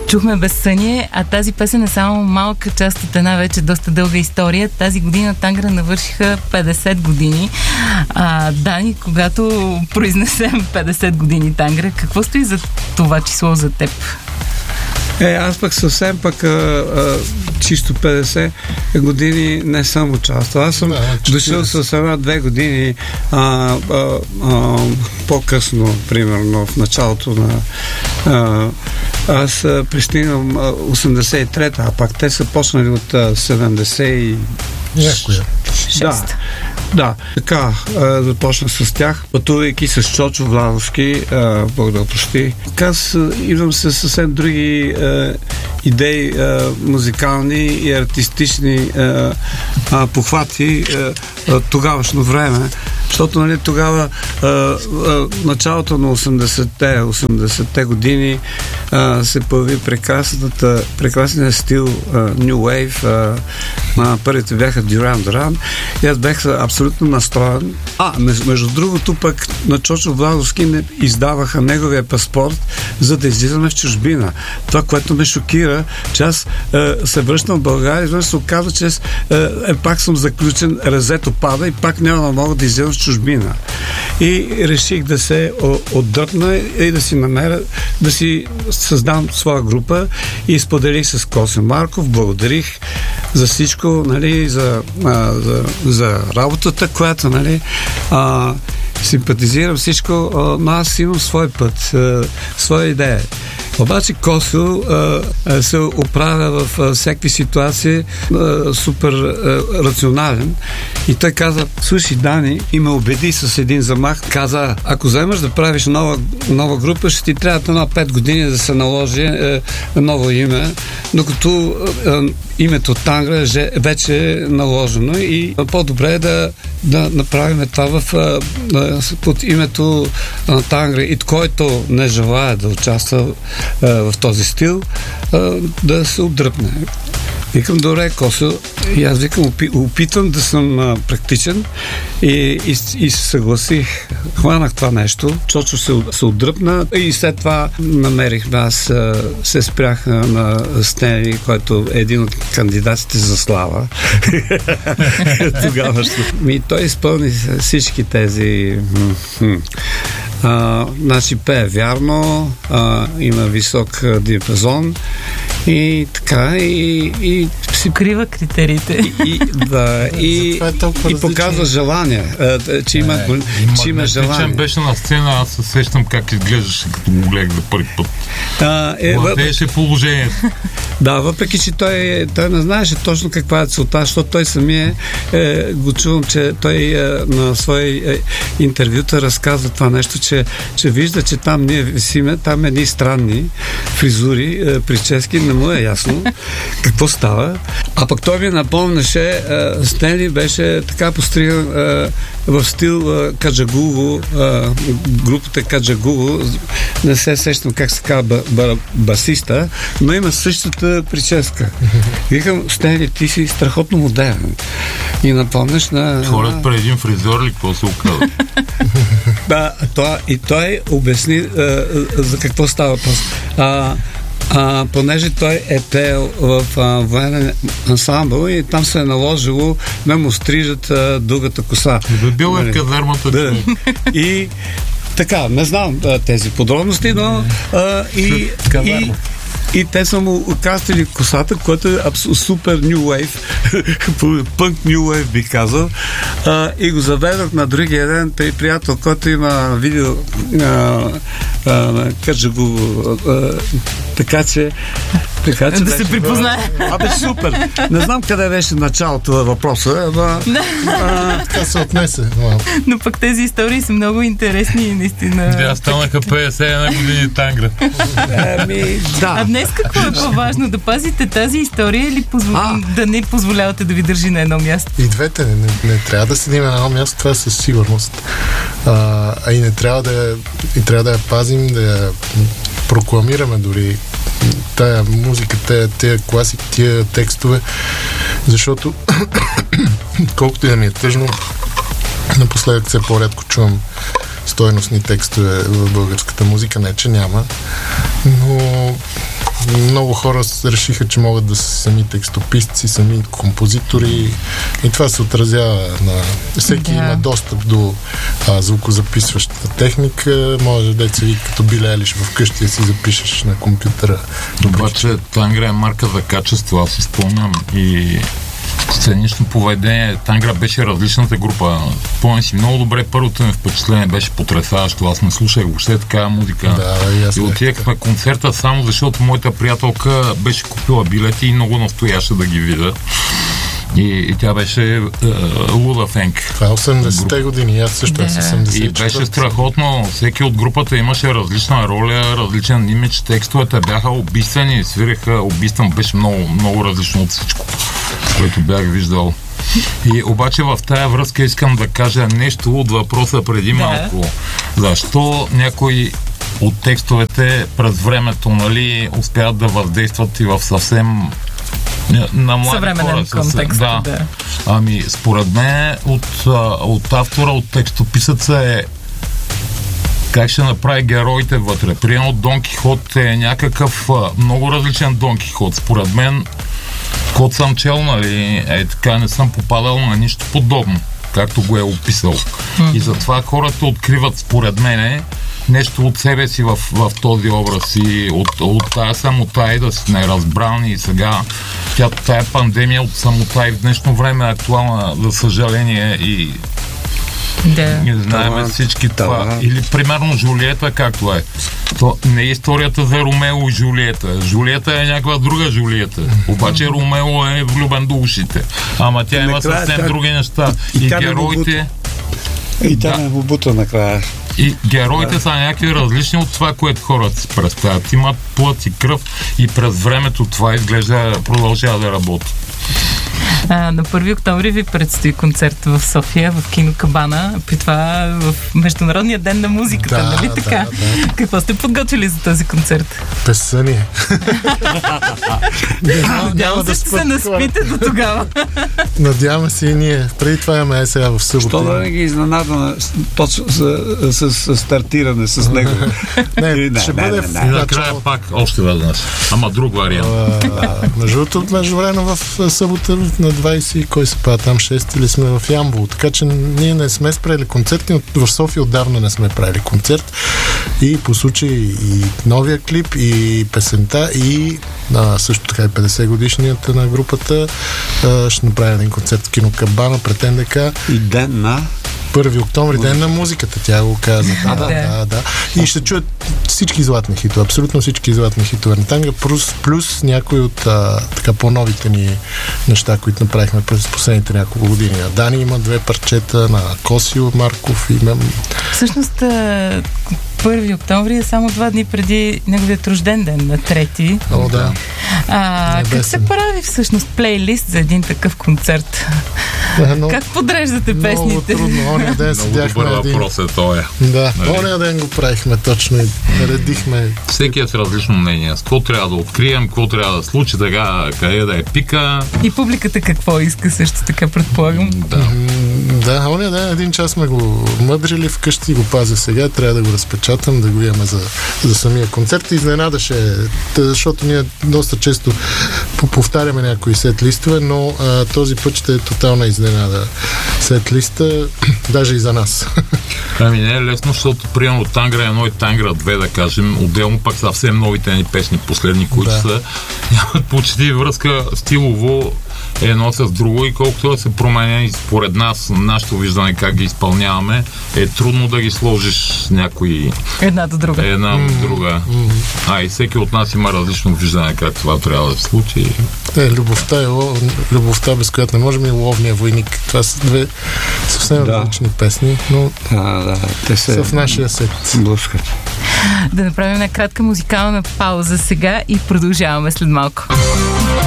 Чухме Безсъние, а тази песен е само малка част от една вече доста дълга история. Тази година Тангра навършиха 50 години. Дани, когато произнесем 50 години Тангра, какво стои за това число за теб? Аз пък съвсем чисто 50 години не съм участвал. Аз съм дошъл с 1-2 години по-късно, примерно в началото на аз пристигнам 83-та, а пак те са почнали от 70 и... Някоя. Да, така започнах с тях, пътувайки с Чочо Владовски, Бог да прости. Аз идвам с съвсем други идеи, музикални и артистични похвати тогавашно време, защото нали, тогава началото на 80-те години се появи прекрасният стил New Wave. Първите бяха Duran Duran и аз бях абсолютно настроен. Между другото пък на Чочо Владовски не издаваха неговия паспорт, за да излизаме в чужбина. Това, което ме шокира, че аз се връщам в България и изведнъж се оказва, че пак съм заключен, резето пада и пак няма да мога да излизам в чужбина. И реших да се отдръпна и да си намеря, да си създам своя група и споделих с Косьо Марков, благодарих за всичко, нали, за работата, която, нали, симпатизирам всичко, но аз имам свой път, своя идея. Обаче Косьо се оправя в всякакви ситуации супер рационален и той каза, слушай, Дани, и ме убеди с един замах, каза, ако вземаш да правиш нова група, ще ти трябва на 5 години да се наложи ново име, докато името Тангра вече е наложено и по-добре е да направим това под името на Тангра и който не желая да участва в този стил, да се отдръпне. Викам, добре, Косьо, и аз викам, опитвам да съм практичен и се съгласих. Хванах това нещо, Чочо се отдръпна и след това намерихме, аз се спрях на Стени, който е един от кандидатите за слава. Тогава той изпълни всички тези значи пее вярно, има висок диапазон и така и си крива критериите. И показва желание, че има желание. Беше на сцена, аз се сещам как изглеждаше, като го гледах за първи път. Владееше положението. Да, въпреки, че той не знаеше точно каква е целта, защото той самия го чувам, че той на свои интервюта разказва това нещо, че вижда, че там ние висиме, там едни странни фризури, прически, не му е ясно какво става. А пък той ми напомняше, Стенли беше така постриган в стил Каджагуло, групата Каджагуло, не се сещам как се казва басиста, но има същата прическа. Викам, Стенли, ти си страхотно модерен. И напомняш на... Хорят пред един фризьор ли, какво се оказа? Да, и той обясни за какво става въпрос. Понеже той е пеел в военен ансамбъл и там се е наложило да му стрижат дългата коса. Бил е в казармата. Да. И така, не знам тези подробности, но и те са му кастили косата, което е супер New Wave, пънк New Wave би казал, и го заведат на другия ден при приятел, който има видео Каджагуло, така че да се припознае. Супер. Не знам къде беше началото на въпроса, така се отнесе. Но пък тези истории са много интересни и наистина... Да, станаха 51 години Тангра. Да. А днес какво е по-важно? Да пазите тази история или да не позволявате да ви държи на едно място? И двете. Не трябва да седим на едно място, това със сигурност. И не трябва да я пазим, да я прокламираме дори тая музика, тия класики, тия текстове, защото колкото и да ми е тъжно, напоследък все по-рядко чувам стойностни текстове в българската музика, не че няма, но много хора решиха, че могат да са сами текстописци, сами композитори и това се отразява на... Всеки има достъп до звукозаписващата техника, може да се вика като билеелиш вкъщи да си запишеш на компютъра. Обаче Тангра е марка за качество, аз си спомням, и сценично поведение. Тангра беше различната група. Спомням си много добре, първото ми впечатление беше потресаващо. Аз не слушах въобще такава музика. И отидах на концерта само защото моята приятелка беше купила билети и много настояше да ги видя. И тя беше луда фенк. Това е 80-те години, аз също е 80-те. И беше страхотно. Всеки от групата имаше различна роля, различен имидж, текстовете бяха убийствени, свиреха убийствен, беше много, много различно от всичко, което бях виждал. И обаче в тая връзка искам да кажа нещо от въпроса преди малко. Защо някои от текстовете през времето, нали, успяват да въздействат и в съвсем на млади съвременен хора. Контекст, да. Ами, според мен от автора, от текстописъца е как ще направи героите вътре. Примерно Дон Кихот е някакъв много различен Дон Кихот. Според мен, код съм чел, нали, така не съм попадал на нищо подобно, както го е описал. И затова хората откриват, според мен, нещо от себе си в този образ и от тая самота и да си неразбран и сега тая пандемия от самота и в днешно време е актуална, за съжаление, и не знаем всички това. Или примерно Жулиета, както е. То не е историята за Ромео и Жулиета. Жулиета е някаква друга Жулиета. Обаче Ромео е влюбен до ушите. Ама тя има съвсем други неща. И героите... И тя ме побута накрая. И героите са някакви различни от това, което хората си представят. Имат плът и кръв и през времето това изглежда продължава да работи. На 1 октомври ви предстои концерт в София, в Кино Кабана, при това в Международния ден на музиката, нали така? Да. Какво сте подготвили за този концерт? Песъни. Надявам се, ще се наспите до тогава. Надяваме се и ние. Преди това имаме сега в събота. Що да не ги изненада точно с стартиране с него? Не, ще бъде в накрая пак още веднъж. Ама друг вариант. Междувременно в събота на 20, кой се пада там, 6 или сме в Ямбол. Така че ние не сме спрели концерти, в София отдавна не сме правили концерт. И по случай и новия клип, и песента, и също така и 50 годишнията на групата ще направим един концерт в Кино Кабана пред НДК. И ден на 1 октомври, ден на музиката, тя го каза. Да. И ще чуят всички златни хитове, абсолютно всички златни хитове на Тангра, плюс някои от така по-новите ни неща, които направихме през последните няколко години. Дани има 2 парчета, на Косио Марков и Всъщност 1 октомври е само 2 дни преди неговият рожден ден, на 3. О, да. Как се прави всъщност плейлист за един такъв концерт? Как подреждате песните? Много трудно. Ония ден седяхме един... въпрос е този. Да, ония ден го правихме точно и наредихме. Всеки е с различно мнение. С какво трябва да открием, какво трябва да случи, така, къде да е пика. И публиката какво иска също така, предполагам. Да, ония ден 1 час сме го мъдрили вкъщи и го пазя сега. Трябва да го разпечатам, да го имаме за самия концерт. Изненадаше, защото ние доста често повтаряме някои сет-листове, но този път ще е тотална изненада. Сет-листа, даже и за нас. Ами не е лесно, защото примерно Тангра 1 и Тангра 2, да кажем, отделно пак съвсем новите ни песни, последни, които са, нямат почти връзка стилово едно с друго и колкото да се променя и според нас, нашето виждане как ги изпълняваме, е трудно да ги сложиш някои... Една до друга. И всеки от нас има различно виждане как това трябва да се случи. Любовта, без която не можем, и Ловния войник. Това са 2 съвсем различни песни, но те са в нашия сет. Блъскат. Да направим една кратка музикална пауза сега и продължаваме след малко.